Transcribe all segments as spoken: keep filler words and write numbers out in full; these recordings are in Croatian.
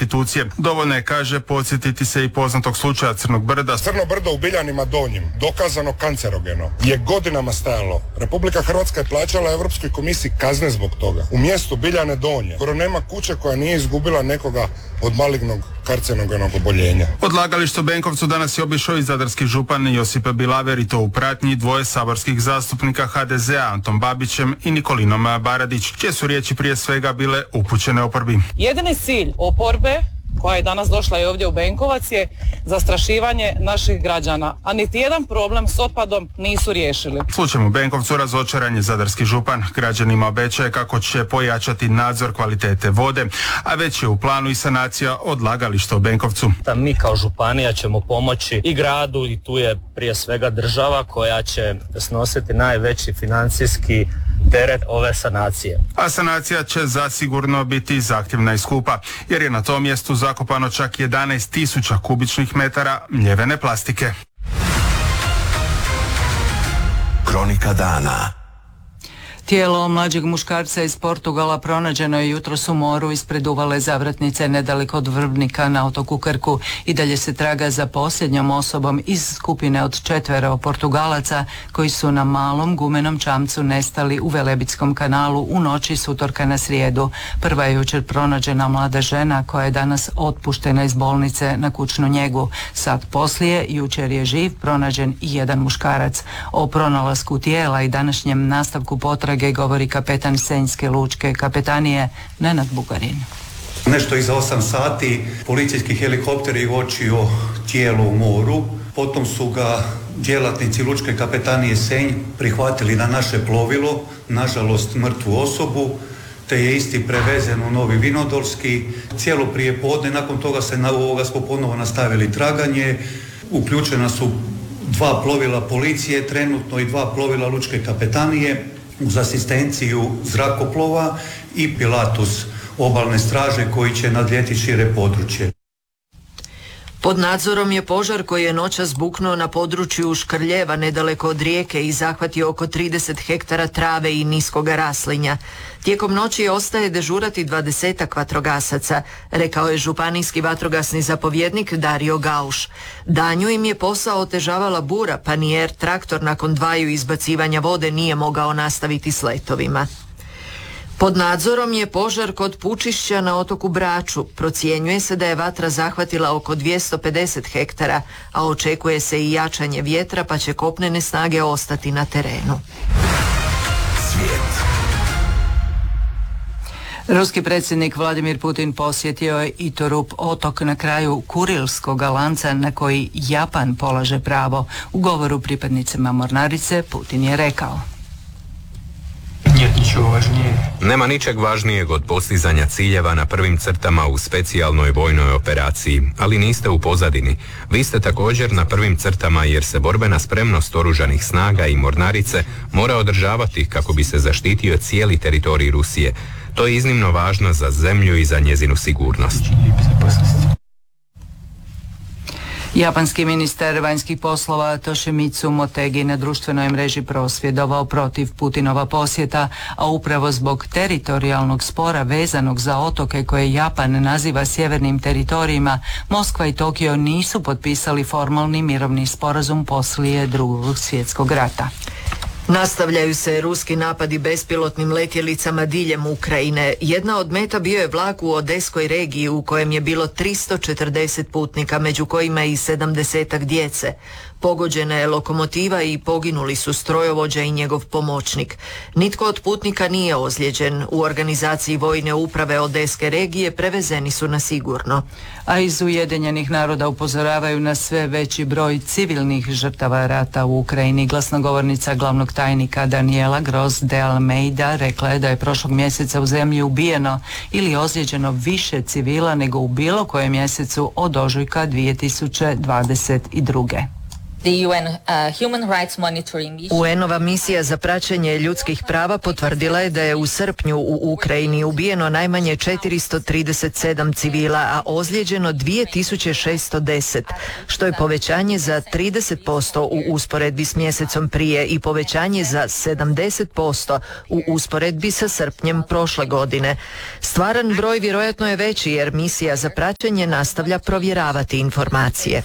institucije. Dovoljno je, kaže, podsjetiti se i poznatog slučaja Crnog brda. Crno brdo u Biljanima Donjim, dokazano kancerogeno, je godinama stajalo. Republika Hrvatska je plaćala Europskoj komisiji kazne zbog toga. U mjestu Biljane Donje skoro nema kuće koja nije izgubila nekoga od malignog karcinogenog oboljenja. Odlagalište u Benkovcu danas je obišao i zadarski župan Josip Bilaver, i to u pratnji dvoje saborskih zastupnika ha de ze a, Antom Babićem i Nikolinom Baradić, čije su riječi prije svega bile upućene oporbi. Jedini cilj oporbe koja je danas došla i ovdje u Benkovac je zastrašivanje naših građana, a niti jedan problem s otpadom nisu riješili. Slučajem u Benkovcu razočaran je zadarski župan. Građanima obećaje kako će pojačati nadzor kvalitete vode, a već je u planu i sanacija odlagališta u Benkovcu. Mi kao županija ćemo pomoći i gradu, i tu je prije svega država koja će snositi najveći financijski teret ove sanacije. A sanacija će zasigurno biti zahtjevna i skupa, jer je na tom mjestu zakopano čak jedanaest tisuća kubičnih metara mljevene plastike. Kronika dana. Tijelo mlađeg muškarca iz Portugala pronađeno je jutros u moru ispred uvale Zavratnice nedaleko od Vrbnika na otoku Krku. I dalje se traga za posljednjom osobom iz skupine od četvero Portugalaca koji su na malom gumenom čamcu nestali u Velebitskom kanalu u noći s utorka na srijedu. Prva je jučer pronađena mlada žena koja je danas otpuštena iz bolnice na kućnu njegu. Sad poslije, jučer je živ pronađen i jedan muškarac. O pronalasku tijela i današnjem nastavku potrage govori kapetan Senjske lučke kapetanije Nenad Bugarin. Nešto iza osam sati policijski helikopter je uočio tijelo u moru, potom su ga djelatnici lučke kapetanije Senj prihvatili na naše plovilo, nažalost mrtvu osobu, te je isti prevezen u Novi Vinodolski. Cijelo prijepodne, nakon toga se na ovoga smo ponovo nastavili traganje, uključena su dva plovila policije trenutno i dva plovila lučke kapetanije uz asistenciju zrakoplova i Pilatus obalne straže koji će nadljeti šire područje. Pod nadzorom je požar koji je noćas buknuo na području Škrljeva nedaleko od rijeke i zahvatio oko trideset hektara trave i niskoga raslinja. Tijekom noći ostaje dežurati dvadesetak vatrogasaca, rekao je županijski vatrogasni zapovjednik Dario Gauš. Danju im je posao otežavala bura, pa ni er traktor nakon dvaju izbacivanja vode nije mogao nastaviti s letovima. Pod nadzorom je požar kod Pučišća na otoku Braču. Procjenjuje se da je vatra zahvatila oko dvjesto pedeset hektara, a očekuje se i jačanje vjetra, pa će kopnene snage ostati na terenu. Svijet. Ruski predsjednik Vladimir Putin posjetio je Itorup, otok na kraju Kurilskog lanca na koji Japan polaže pravo. U govoru pripadnicima mornarice Putin je rekao: Nema ničeg važnijeg od postizanja ciljeva na prvim crtama u specijalnoj vojnoj operaciji, ali niste u pozadini. Vi ste također na prvim crtama jer se borbena spremnost oružanih snaga i mornarice mora održavati kako bi se zaštitio cijeli teritorij Rusije. To je iznimno važno za zemlju i za njezinu sigurnost. Japanski ministar vanjskih poslova Toshimitsu Motegi na društvenoj mreži prosvjedovao protiv Putinova posjeta, a upravo zbog teritorijalnog spora vezanog za otoke koje Japan naziva sjevernim teritorijima, Moskva i Tokio nisu potpisali formalni mirovni sporazum poslije Drugog svjetskog rata. Nastavljaju se ruski napadi bespilotnim letjelicama diljem Ukrajine. Jedna od meta bio je vlak u Odeskoj regiji u kojem je bilo tristo četrdeset putnika, među kojima i sedamdesetak djece. Pogođena je lokomotiva i poginuli su strojovođa i njegov pomoćnik. Nitko od putnika nije ozlijeđen. U organizaciji vojne uprave Odeske regije prevezeni su na sigurno. A iz Ujedinjenih naroda upozoravaju na sve veći broj civilnih žrtava rata u Ukrajini. Glasnogovornica glavnog tajnika Daniela Gross de Almeida rekla je da je prošlog mjeseca u zemlji ubijeno ili ozlijeđeno više civila nego u bilo kojem mjesecu od ožujka dvije tisuće dvadeset druge. U en-ova misija za praćenje ljudskih prava potvrdila je da je u srpnju u Ukrajini ubijeno najmanje četiristo trideset sedam civila, a ozlijeđeno dvije tisuće šesto deset, što je povećanje za trideset posto u usporedbi s mjesecom prije i povećanje za sedamdeset posto u usporedbi sa srpnjem prošle godine. Stvaran broj vjerojatno je veći jer misija za praćenje nastavlja provjeravati informacije.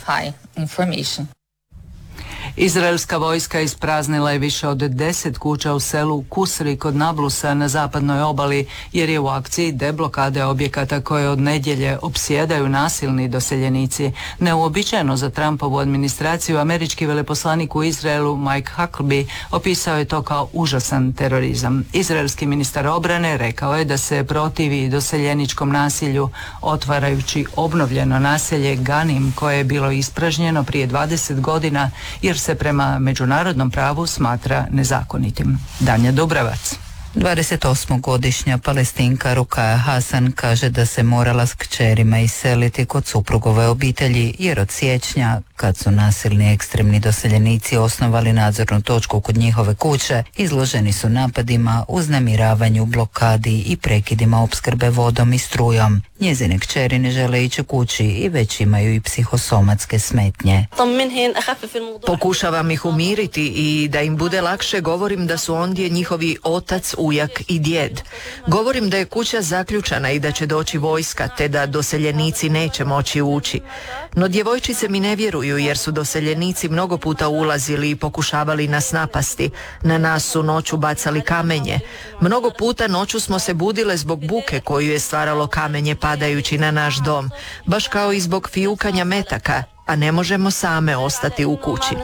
Izraelska vojska ispraznila je više od deset kuća u selu Kusri kod Nablusa na zapadnoj obali jer je u akciji deblokade objekata koje od nedjelje opsjedaju nasilni doseljenici. Neuobičajeno za Trumpovu administraciju, američki veleposlanik u Izraelu Mike Huckabee opisao je to kao užasan terorizam. Izraelski ministar obrane rekao je da se protivi doseljeničkom nasilju otvarajući obnovljeno naselje Ganim koje je bilo ispražnjeno prije dvadeset godina jer se prema međunarodnom pravu smatra nezakonitim. Danja Dubravac. dvadesetosmogodišnja Palestinka Rukaja Hasan kaže da se morala s kćerima iseliti kod suprugove obitelji jer od siječnja, kad su nasilni ekstremni doseljenici osnovali nadzornu točku kod njihove kuće, izloženi su napadima, uznemiravanju, blokadi i prekidima opskrbe vodom i strujom. Njezine kćeri ne žele ići kući i već imaju i psihosomatske smetnje. Pokušavam ih umiriti i da im bude lakše govorim da su ondje njihovi otac, ujak i djed. Govorim da je kuća zaključana i da će doći vojska te da doseljenici neće moći ući. No djevojčice mi ne vjeruju jer su doseljenici mnogo puta ulazili i pokušavali nas napasti. Na nas su noću bacali kamenje. Mnogo puta noću smo se budile zbog buke koju je stvaralo kamenje padajući na naš dom, baš kao i zbog fijukanja metaka, a ne možemo same ostati u kući.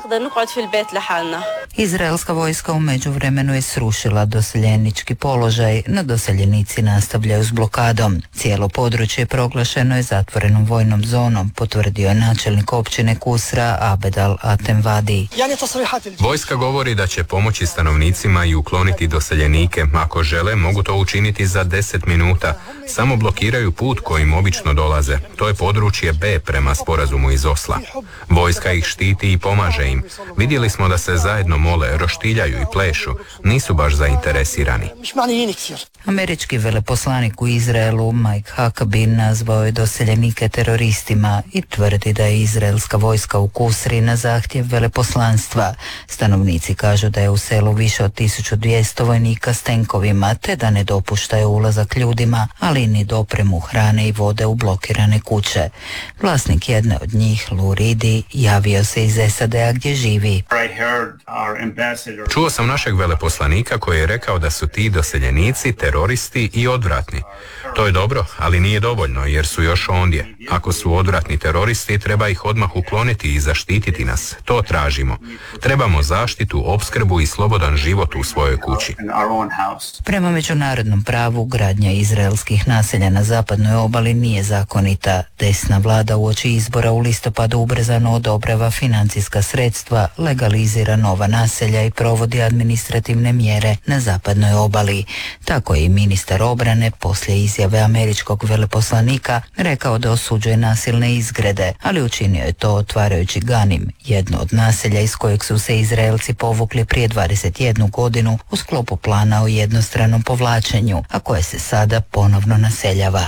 Izraelska vojska u međuvremenu je srušila doseljenički položaj, no doseljenici nastavljaju s blokadom. Cijelo područje proglašeno je zatvorenom vojnom zonom, potvrdio je načelnik općine Kusra Abed al-Atemvadi. Vojska govori da će pomoći stanovnicima i ukloniti doseljenike. Ako žele, mogu to učiniti za deset minuta. Samo blokiraju put kojim obično dolaze. To je područje B prema sporazumu iz Osla. Vojska ih štiti i pomaže im. Vidjeli smo da se zajedno mole, roštiljaju i plešu. Nisu baš zainteresirani. Američki veleposlanik u Izraelu Mike Huckabee nazvao je doseljenike teroristima i tvrdi da je izraelska vojska u Kusri na zahtjev veleposlanstva. Stanovnici kažu da je u selu više od tisuću dvjesto vojnika s tenkovima te da ne dopuštaju ulazak ljudima, ali ni dopremu hrane i vode u blokirane kuće. Vlasnik jedne od njih, Lou Reedy, javio se iz S A D-a gdje živi. Čuo sam našeg veleposlanika koji je rekao da su ti doseljenici teroristi i odvratni. To je dobro, ali nije dovoljno jer su još ondje. Ako su odvratni teroristi, treba ih odmah ukloniti i zaštititi nas. To tražimo. Trebamo zaštitu, opskrbu i slobodan život u svojoj kući. Prema međunarodnom pravu, gradnja izraelskih naselja na zapadnoj obali nije zakonita. Desna vlada uoči izbora u listopadu ubrzano odobrava financijska sredstva, legalizira nova naselja i provodi administrativne mjere na zapadnoj obali. Tako je i ministar obrane poslije izjave američkog veleposlanika rekao da osuđuje nasilne izgrede, ali učinio je to otvarajući Ganim, jedno od naselja iz kojeg su se Izraelci povukli prije dvadeset jednu godinu u sklopu plana o jednostranom povlačenju, a koje se sada ponovno naseljava.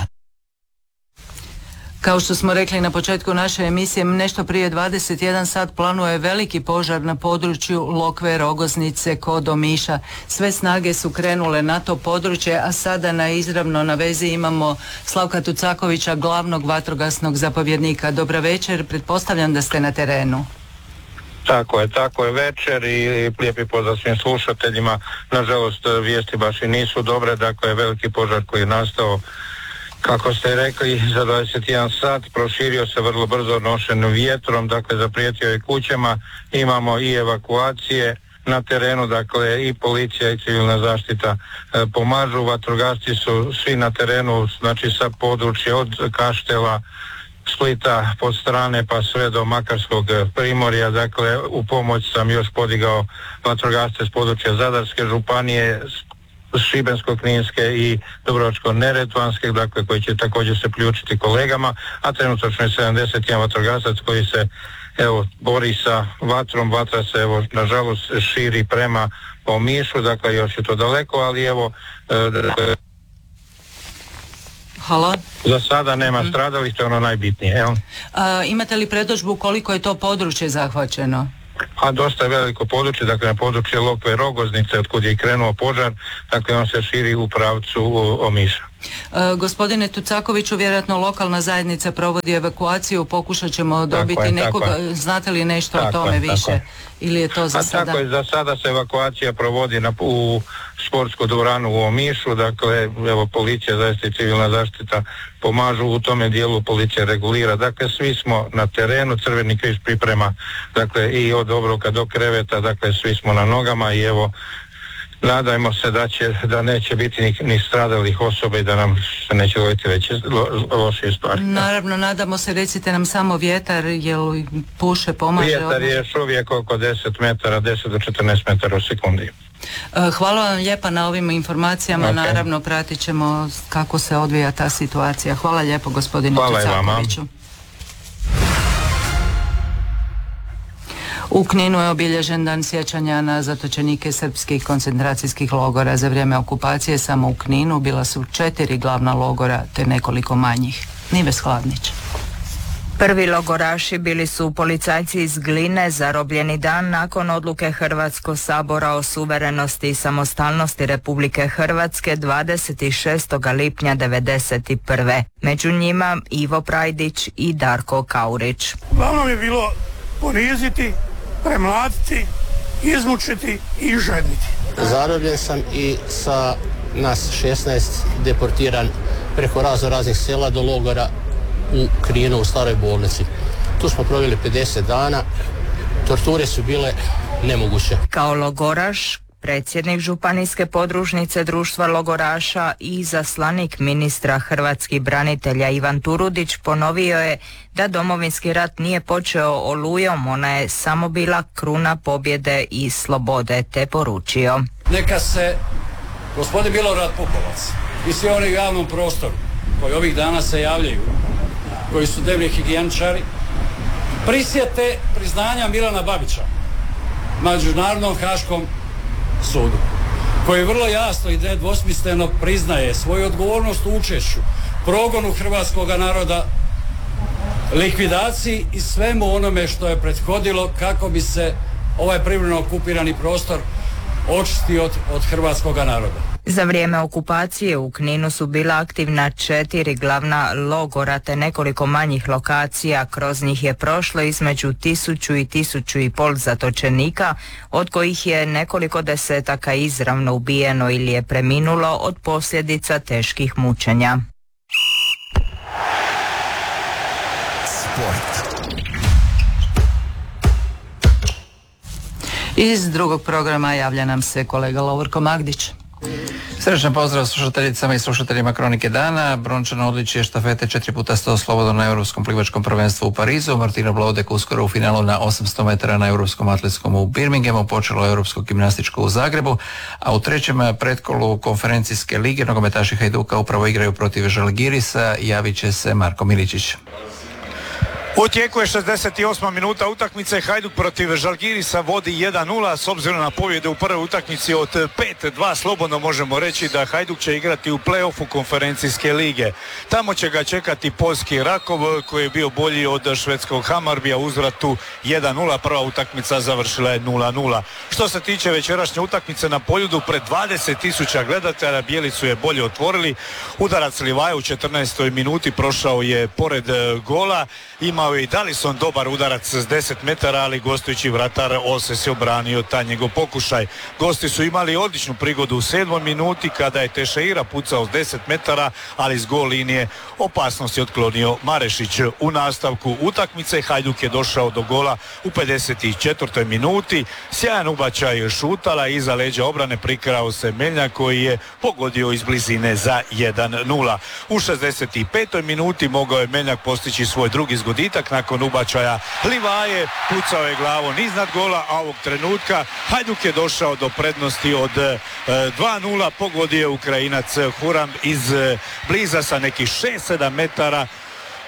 Kao što smo rekli na početku naše emisije, nešto prije dvadeset jedan sat planuje veliki požar na području Lokve, Rogoznice, kod Omiša. Sve snage su krenule na to područje, a sada na izravno na vezi imamo Slavka Tucakovića, glavnog vatrogasnog zapovjednika. Dobra večer, pretpostavljam da ste na terenu. Tako je, tako je večer i lijepi pozdrav svim slušateljima. Nažalost, vijesti baš i nisu dobre, dakle veliki požar koji je nastao, kako ste rekli, za dvadeset jedan sat, proširio se vrlo brzo nošen vjetrom, dakle zaprijetio je kućama, imamo i evakuacije na terenu, dakle i policija i civilna zaštita e, pomažu, vatrogasci su svi na terenu, znači sa područja od Kaštela, Splita pod strane pa sve do Makarskog primorja, dakle u pomoć sam još podigao vatrogasce s područja Zadarske županije, Šibensko-kninske i Dubrovačko-neretvanske, dakle koji će također se priključiti kolegama, a trenutačno je sedamdeset jedan vatrogasac koji se evo bori sa vatrom, vatra se evo nažalost širi prema Omišu, dakle još je to daleko, ali evo e, Halo? Za sada nema stradalih, to je ono najbitnije. Evo. A, imate li predodžbu koliko je to područje zahvaćeno? A dosta je veliko područje, dakle na područje Lokve Rogoznice, otkud je i krenuo požar, dakle on se širi u pravcu Omiša. E, gospodine Tucakoviću, vjerojatno lokalna zajednica provodi evakuaciju, pokušat ćemo dobiti je, nekog, je. znate li nešto tako o tome je, više? Je. Ili je to za A sada? tako je, za sada se evakuacija provodi na, u sportsku dvoranu u Omišu, dakle evo policija, zaista i civilna zaštita pomažu u tome dijelu, policija regulira, dakle svi smo na terenu, Crveni križ priprema, dakle i od obroka do kreveta, dakle svi smo na nogama i evo nadajmo se da će, da neće biti ni, ni stradalih osoba i da nam se neće dogoditi veće lo, lošije stvari. Naravno, nadamo se, recite nam samo vjetar, jel puše, pomaže? Vjetar je još uvijek oko deset metara, deset do četrnaest metara u sekundi. Hvala vam lijepa na ovim informacijama, okay. Naravno pratit ćemo kako se odvija ta situacija. Hvala lijepo gospodinu Tucakoviću. U Kninu je obilježen dan sjećanja na zatočenike srpskih koncentracijskih logora. Za vrijeme okupacije samo u Kninu bila su četiri glavna logora te nekoliko manjih. Nives Hladnić. Prvi logoraši bili su policajci iz Gline, zarobljeni dan nakon odluke Hrvatskog sabora o suverenosti i samostalnosti Republike Hrvatske dvadeset šestog lipnja devedeset prve. Među njima Ivo Prajdić i Darko Kaurić. Glavno je bilo poniziti, premlatiti, izmučiti i žedniti. Zarobljen sam i sa nas šesnaest deportiran preko razno raznih sela do logora u Kninu u staroj bolnici. Tu smo proveli pedeset dana, torture su bile nemoguće. Kao logoraš, predsjednik županijske podružnice društva logoraša i izaslanik ministra hrvatskih branitelja Ivan Turudić ponovio je da Domovinski rat nije počeo olujom, ona je samo bila kruna pobjede i slobode, te poručio. Neka se gospodin Milorad Pupovac i svi oni u javnom prostoru koji ovih dana se javljaju, koji su dnevni higijeničari, prisjete priznanja Milana Babića na Međunarodnom haškom sudu, koji vrlo jasno i nedvosmisleno priznaje svoju odgovornost u učešću, progonu hrvatskog naroda, likvidaciji i svemu onome što je prethodilo kako bi se ovaj privremeno okupirani prostor očistio od, od hrvatskog naroda. Za vrijeme okupacije u Kninu su bila aktivna četiri glavna logora te nekoliko manjih lokacija. Kroz njih je prošlo između tisuću i tisuću i pol zatočenika, od kojih je nekoliko desetaka izravno ubijeno ili je preminulo od posljedica teških mučenja. Sport. Iz drugog programa javlja nam se kolega Lovorko Magdić. Srečan pozdrav slušateljicama i slušateljima Kronike dana. Brončano odličje štafete četiri puta sto slobodno na Europskom plivačkom prvenstvu u Parizu. Martino Blaudek uskoro u finalu na osamsto metara na Europskom atletskom u Birminghamu. Počelo Europsko gimnastičko u Zagrebu, a u trećem pretkolu konferencijske lige nogometaši Hajduka upravo igraju protiv Žalgirisa. Javit će se Marko Miličić. U tijeku je šezdeset osma minuta utakmice, Hajduk protiv Žalgirisa vodi jedan nula, s obzirom na pobjedu u prvoj utakmici od pet dva slobodno možemo reći da Hajduk će igrati u play-offu konferencijske lige. Tamo će ga čekati poljski Rakov koji je bio bolji od švedskog Hamarbija u uzvratu jedan nula, prva utakmica završila je nula nula. Što se tiče večerašnje utakmice na Poljudu, pred dvadeset tisuća gledatelja bijeli su je bolje otvorili. Udarac Livaja u četrnaestoj minuti prošao je pored gola. Imao je i Dalison dobar udarac s deset metara, ali gostujući vratar Oses je obranio taj njegov pokušaj. Gosti su imali odličnu prigodu u sedmoj minuti kada je Tešeira pucao s deset metara, ali s gol linije opasnost je otklonio Marešić. U nastavku utakmice Hajduk je došao do gola u pedeset četvrtoj minuti. Sjajan ubačaj Šutala, iza leđa obrane prikrao se Meljnjak koji je pogodio iz blizine za jedan nula. U šezdeset petoj minuti mogao je Meljnjak postići svoj drugi zgoditak nakon ubačaja Livaje, pucao je glavom iznad gola, a ovog trenutka Hajduk je došao do prednosti od e, dva nula, pogodio je Ukrajinac Huram iz e, bliza sa nekih šest sedam metara.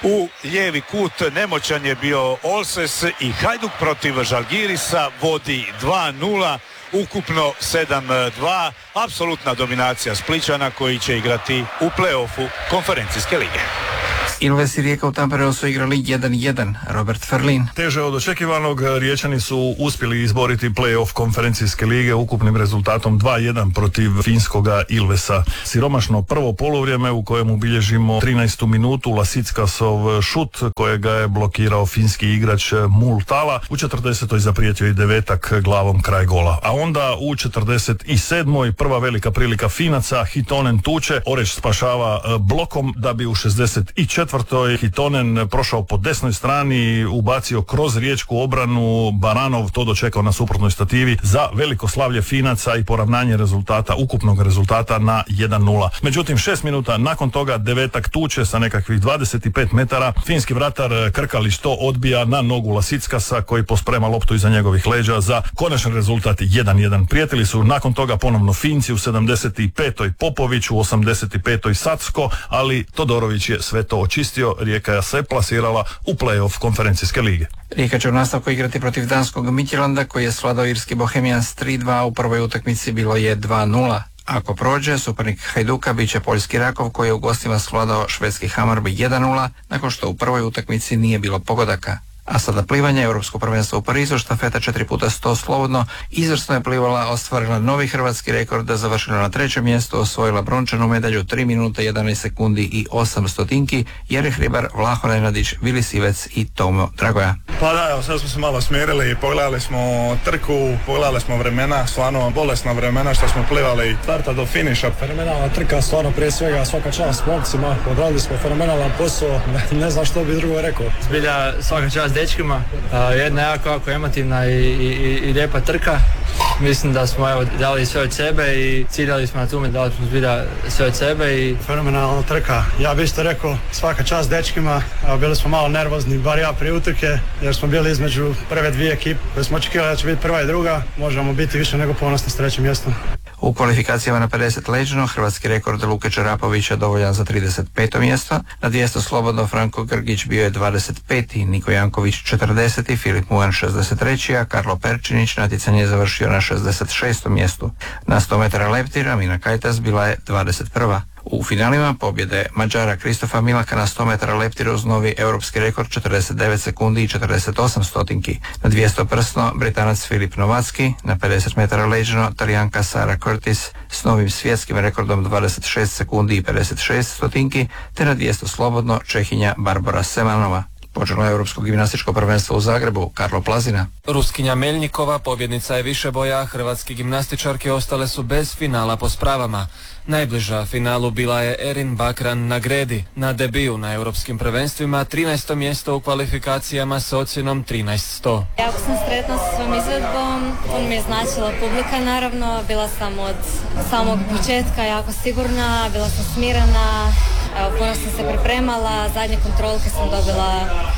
U lijevi kut nemoćan je bio Olses i Hajduk protiv Žalgirisa vodi dva nula, ukupno sedam dva, apsolutna dominacija Splićana koji će igrati u play-offu konferencijske lige. Ilves i Rijeka u Tampereu su igrali jedan jedan. Robert Ferlin. Teže od očekivanog, Riječani su uspjeli izboriti play-off konferencijske lige ukupnim rezultatom dva jedan protiv finskoga Ilvesa. Siromašno prvo poluvrijeme u kojemu bilježimo trinaestu minutu Lasickasov šut kojega je blokirao finski igrač Multala. U četrdesetoj zaprijetio i devetak glavom kraj gola. A onda u četrdeset sedmoj prva velika prilika Finaca, Hitonen tuče, Oreš spašava blokom da bi u šezdeset četvrtoj Hitonen prošao po desnoj strani, ubacio kroz riječku obranu, Baranov to dočekao na suprotnoj stativi za veliko slavlje Finaca i poravnanje rezultata, ukupnog rezultata na jedan nula. Međutim, šest minuta nakon toga devetak tuče sa nekakvih dvadeset pet metara. Finski vratar Krkalić to odbija na nogu Lasickasa koji posprema loptu iza njegovih leđa za konačni rezultat jedan jedan. Prijatelji su nakon toga ponovno Finci u sedamdeset petoj Popović, u osamdeset petoj Sacko, ali Todorović je sve to očistio. Rijeka se plasirala u play-off konferencijske lige. Rijeka će u nastavku igrati protiv danskog Midtjylanda koji je svladao irski Bohemians tri dva, u prvoj utakmici bilo je dva nula. Ako prođe, suparnik Hajduka bit će poljski Rakov koji je u gostima svladao švedski Hammarby jedan nula nakon što u prvoj utakmici nije bilo pogodaka. A sada plivanje, Europsko prvenstvo u Parizu, štafeta četiri puta sto slobodno, izvrsno je plivala, ostvarila novi hrvatski rekord, završila na trećem mjestu, osvojila brončanu medalju tri minute jedanaest sekundi i osam stotinki, Jerih Hribar, Vlaho Nenadić, Vili Sivec i Tomo Dragoja. Pa da, evo sad smo se malo smirili, pogledali smo trku, pogledali smo vremena, stvarno bolesna vremena što smo plivali starta do finiša. Fenomenalna trka, stvarno prije svega svaka čast momcima, odradili smo fenomenalan posao, ne, ne znam što bi drugo rekao. Zbilja svaka čast dečkima, jedna jako, jako emotivna i, i, i lijepa trka. Mislim da smo evo, dali sve od sebe i ciljali smo na tome, dali smo zbilja sve od sebe. I... Fenomenalna trka, ja bih isto rekao svaka čast dečkima, bili smo malo nervozni, bar ja prije utrke, jer smo bili između prve dvije ekipe koje smo očekivali da će biti prva i druga, možemo biti više nego ponosni s trećim mjestom. U kvalifikacijama na pedeset leđeno, hrvatski rekord Luke Čarapovića dovoljan za trideset peto mjesto, na dvjesto slobodno Franko Grgić bio je dvadeset peti, Niko Janković četrdeseti, Filip Mujan šezdeset treći, a Karlo Perčinić natjecanje je završio na šezdeset šestom mjestu. Na sto metara leptira Mina Kajtas bila je dvadeset prva. U finalima pobjede Mađara Kristofa Milaka na sto metara leptiru uz novi europski rekord četrdeset devet sekundi i četrdeset osam stotinki. Na dvjesto prsno Britanac Filip Novacki, na pedeset metara leđeno Talijanka Sara Curtis s novim svjetskim rekordom dvadeset šest sekundi i pedeset šest stotinki, te na dvjesto slobodno Čehinja Barbara Semanova. Počelo je Europsko gimnastičko prvenstvo u Zagrebu, Karlo Plazina. Ruskinja Meljnikova pobjednica je više boja, hrvatski gimnastičarke ostale su bez finala po spravama. Najbliža finalu bila je Erin Bakran na gredi. Na debiju na europskim prvenstvima trinaesto mjesto u kvalifikacijama s ocjenom trinaest sto. Jako sam sretna sa svom izvedbom, on mi je značila publika naravno, bila sam od samog početka jako sigurna, bila sam smirena, evo, puno sam se pripremala, zadnje kontrolke sam dobila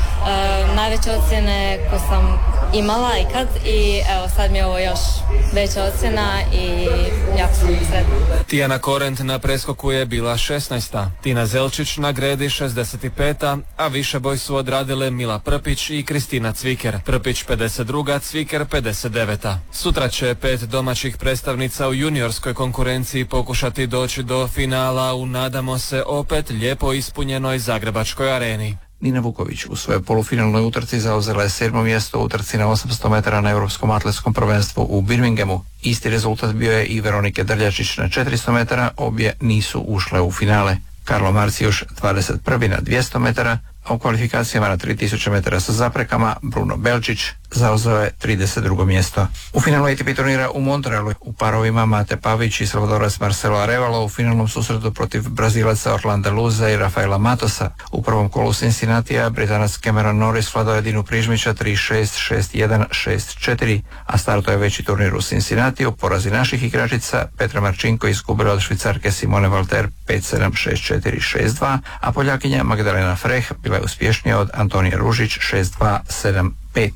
e, najveće ocjene koje sam imala ikad i evo sad mi je ovo još veća ocjena i jako sam sretna. Tijana Korent na preskoku je bila šesnaesta, Tina Zelčić na gredi šezdeset peta, a više boj su odradile Mila Prpić i Kristina Cviker. Prpić pedeset druga, Cviker pedeset deveta. Sutra će pet domaćih predstavnica u juniorskoj konkurenciji pokušati doći do finala u, nadamo se, opet lijepo ispunjenoj Zagrebačkoj areni. Nina Vuković u svojoj polufinalnoj utrci zauzela je sedmo mjesto u utrci na osamsto metara na Europskom atletskom prvenstvu u Birminghamu. Isti rezultat bio je i Veronike Drljačić na četiristo metara, obje nisu ušle u finale. Karlo Marcijuš dvadeset prvi na dvjesto metara, a u kvalifikacijama na tri tisuće metara sa zaprekama Bruno Belčić zauzeo je trideset drugo mjesto. U finalu A T P turnira u Montrealu u parovima Mate Pavić i Salvadorac Marcelo Arevalo u finalnom susretu protiv Brazilaca Orlanda Luza i Rafaela Matosa. U prvom kolu Cincinnatija Britanac Cameron Norris vladao je Dinu Prižmića tri šest, šest jedan, šest četiri, a starto je veći turnir u Cincinnatiju. Porazi naših igračica Petra Marčinko izgubila od Švicarke Simone Valter pet sedam, šest četiri, šest dva, a Poljakinja Magdalena Freh bila je uspješnija od Antonije Ružić šest dva, sedam pet.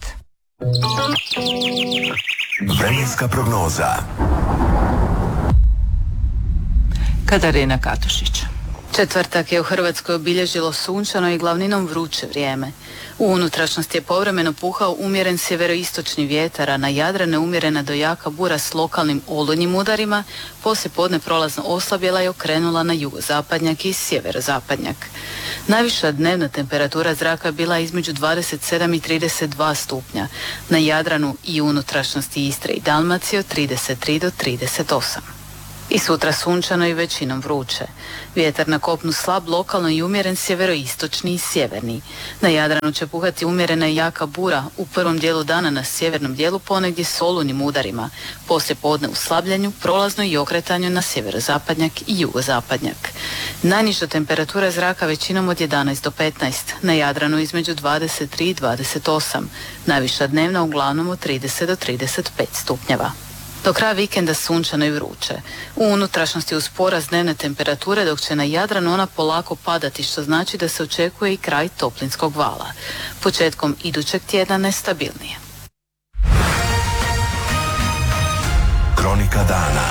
Vremenska prognoza. Katarina Katušić. Četvrtak je u Hrvatskoj obilježilo sunčano i glavninom vruće vrijeme. U unutrašnjosti je povremeno puhao umjeren sjeveroistočni vjetar, a na Jadranu umjerena do jaka bura s lokalnim olujnim udarima, poslije podne prolazno oslabjela i okrenula na jugozapadnjak i sjeverozapadnjak. Najviša dnevna temperatura zraka bila je između dvadeset sedam i trideset dva stupnja, na Jadranu i unutrašnjosti Istre i Dalmacije od trideset tri do trideset osam. I sutra sunčano i većinom vruće. Vjetar na kopnu slab, lokalno i umjeren sjeveroistočni i sjeverni. Na Jadranu će puhati umjerena i jaka bura, u prvom dijelu dana na sjevernom dijelu ponegdje s olujnim udarima, poslije podne u slabljenju, prolazno i okretanju na sjeverozapadnjak i jugozapadnjak. Najniža temperatura zraka većinom od jedanaest do petnaest, na Jadranu između dvadeset tri i dvadeset osam, najviša dnevna uglavnom od trideset do trideset pet stupnjeva. Do kraja vikenda sunčano i vruće. U unutrašnjosti uz porast dnevne temperature, dok će na Jadranu ona polako padati, što znači da se očekuje i kraj toplinskog vala. Početkom idućeg tjedna nestabilnije. Kronika dana.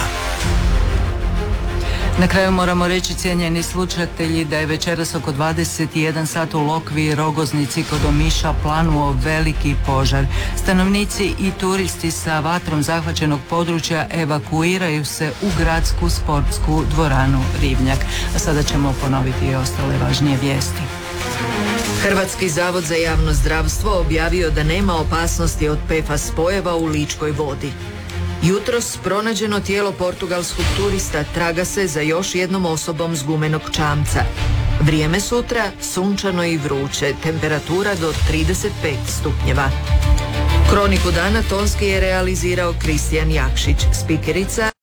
Na kraju moramo reći, cijenjeni slušatelji, da je večeras oko dvadeset jedan sat u Lokvi i Rogoznici kod Omiša planuo veliki požar. Stanovnici i turisti sa vatrom zahvaćenog područja evakuiraju se u gradsku sportsku dvoranu Rivnjak. A sada ćemo ponoviti i ostale važnije vijesti. Hrvatski zavod za javno zdravstvo objavio da nema opasnosti od P F A S spojeva u Ličkoj vodi. Jutros pronađeno tijelo portugalskog turista traga se za još jednom osobom s gumenog čamca. Vrijeme sutra sunčano i vruće, temperatura do trideset pet stupnjeva. Kroniku dana tonski je realizirao Kristijan Jakšić, spikerica